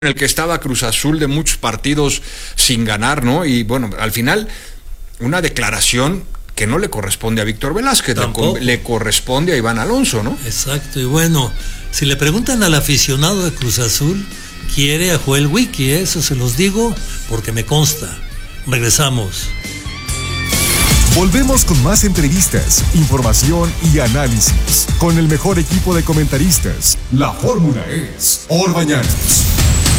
en el que estaba Cruz Azul de muchos partidos sin ganar, ¿no? Y bueno, al final, una declaración que no le corresponde a Víctor Velázquez, le corresponde a Iván Alonso, ¿no? Exacto, y bueno, si le preguntan al aficionado de Cruz Azul, quiere a Joel Wiki, eso se los digo porque me consta. Regresamos. Volvemos con más entrevistas, información y análisis. Con el mejor equipo de comentaristas. La fórmula es Orbañanos.